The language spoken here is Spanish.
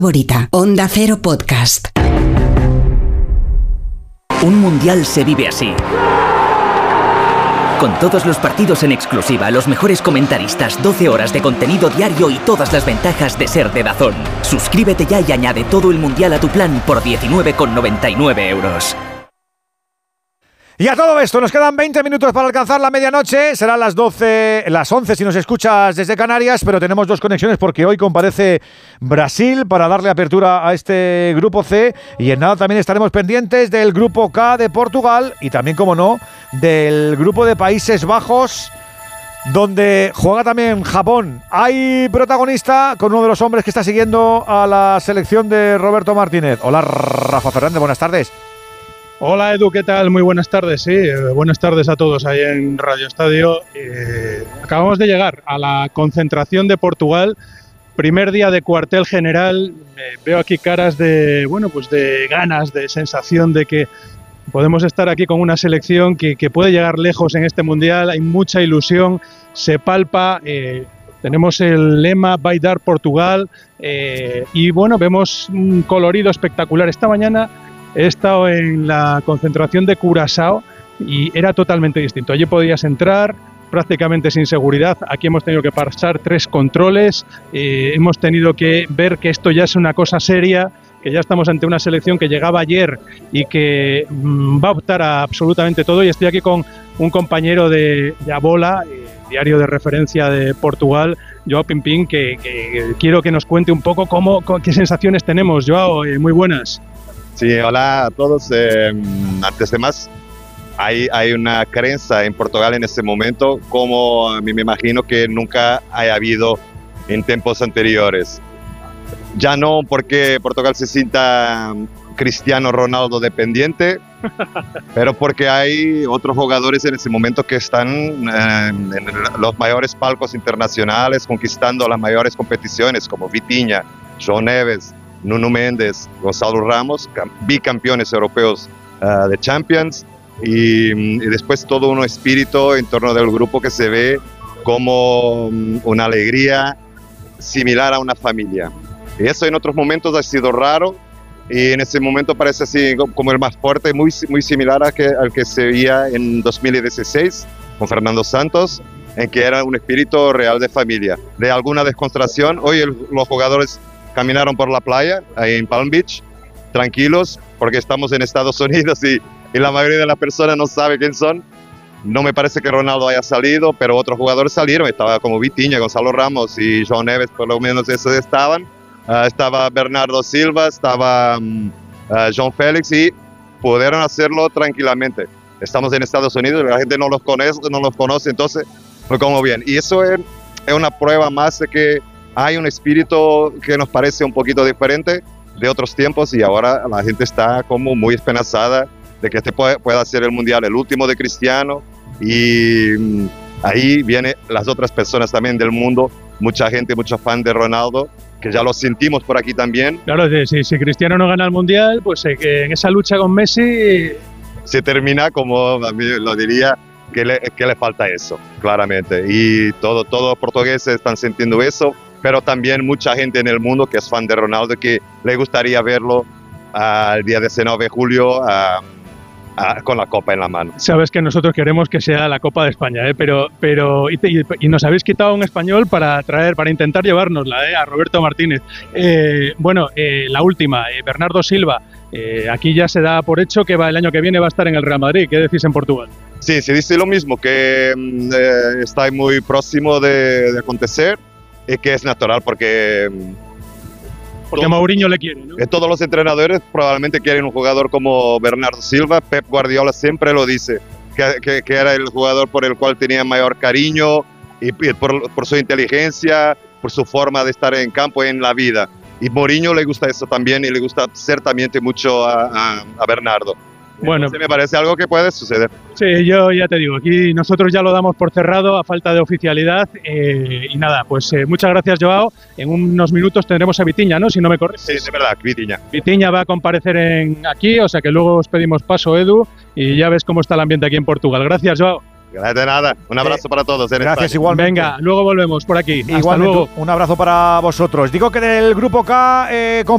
Favorita. Onda Cero Podcast. Un mundial se vive así. Con todos los partidos en exclusiva, los mejores comentaristas, 12 horas de contenido diario y todas las ventajas de ser de DAZN. Suscríbete ya y añade todo el mundial a tu plan por 19,99 euros. Y a todo esto, nos quedan 20 minutos para alcanzar la medianoche. Serán las 11 si nos escuchas desde Canarias, pero tenemos dos conexiones porque hoy comparece Brasil para darle apertura a este grupo C. Y en nada también estaremos pendientes del grupo K de Portugal y también, como no, del grupo de Países Bajos, donde juega también Japón. Hay protagonista con uno de los hombres que está siguiendo a la selección de Roberto Martínez. Hola, Rafa Fernández, buenas tardes. Hola Edu, ¿qué tal? Muy buenas tardes, sí, buenas tardes a todos ahí en Radio Estadio. Acabamos de llegar a la concentración de Portugal, primer día de cuartel general. Veo aquí caras de, pues de ganas, de sensación de que podemos estar aquí con una selección que puede llegar lejos en este mundial. Hay mucha ilusión, se palpa. Tenemos el lema Vai dar Portugal y vemos un colorido espectacular. Esta mañana he estado en la concentración de Curazao y era totalmente distinto. Allí podías entrar prácticamente sin seguridad. Aquí hemos tenido que pasar 3 controles. Hemos tenido que ver que esto ya es una cosa seria, que ya estamos ante una selección que llegaba ayer y que va a optar a absolutamente todo. Y estoy aquí con un compañero de Abola, diario de referencia de Portugal, Joao Pimpín, que quiero que nos cuente un poco qué sensaciones tenemos. Joao, muy buenas. Sí, hola a todos. Antes de más, hay una creencia en Portugal en este momento, como a mí me imagino que nunca haya habido en tiempos anteriores. Ya no porque Portugal se sienta Cristiano Ronaldo dependiente, pero porque hay otros jugadores en este momento que están en los mayores palcos internacionales, conquistando las mayores competiciones, como Vitinha, João Neves, Nuno Mendes, Gonzalo Ramos, bicampeones europeos de Champions, y después todo un espíritu en torno del grupo que se ve como una alegría similar a una familia. Y eso en otros momentos ha sido raro, y en ese momento parece así como el más fuerte, muy similar al que se veía en 2016 con Fernando Santos, en que era un espíritu real de familia, de alguna descontracción. Hoy los jugadores caminaron por la playa, ahí en Palm Beach, tranquilos, porque estamos en Estados Unidos y la mayoría de las personas no sabe quién son. No me parece que Ronaldo haya salido, pero otros jugadores salieron. Estaba como Vitinha, Gonzalo Ramos y João Neves, por lo menos esos estaban. Estaba Bernardo Silva, estaba João Félix, y pudieron hacerlo tranquilamente. Estamos en Estados Unidos, la gente no los conoce, entonces lo como bien. Y eso es una prueba más de que hay un espíritu que nos parece un poquito diferente de otros tiempos, y ahora la gente está como muy esperanzada de que este pueda ser el mundial, el último de Cristiano, y ahí vienen las otras personas también del mundo, mucha gente, muchos fans de Ronaldo, que ya lo sentimos por aquí también. Claro, si Cristiano no gana el mundial, pues en esa lucha con Messi se termina, como a mí lo diría, que le falta eso, claramente, y todos los portugueses están sintiendo eso, pero también mucha gente en el mundo que es fan de Ronaldo, que le gustaría verlo el día 19 de julio con la copa en la mano. Sabes que nosotros queremos que sea la Copa de España, pero nos habéis quitado un español para intentar llevárnosla, a Roberto Martínez. La última, Bernardo Silva, aquí ya se da por hecho que el año que viene va a estar en el Real Madrid. ¿Qué decís en Portugal? Sí, se dice lo mismo, que está muy próximo de acontecer, y que es natural porque Mourinho le quiere, ¿no? Todos los entrenadores probablemente quieren un jugador como Bernardo Silva. Pep Guardiola siempre lo dice, que era el jugador por el cual tenía mayor cariño, y por su inteligencia, por su forma de estar en campo y en la vida. Y Mourinho le gusta eso también, y le gusta certamente mucho a Bernardo. Bueno, entonces me parece algo que puede suceder. Sí, yo ya te digo, aquí nosotros ya lo damos por cerrado a falta de oficialidad, y nada, pues muchas gracias, Joao. En unos minutos tendremos a Vitinha, ¿no? Si no me corriges. Sí, de verdad, Vitinha. Vitinha va a comparecer aquí, o sea que luego os pedimos paso, Edu, y ya ves cómo está el ambiente aquí en Portugal. Gracias, Joao. De nada, un abrazo para todos. Gracias igualmente. Venga, luego volvemos por aquí. Hasta Igualmente, luego. un abrazo para vosotros. Digo que del Grupo K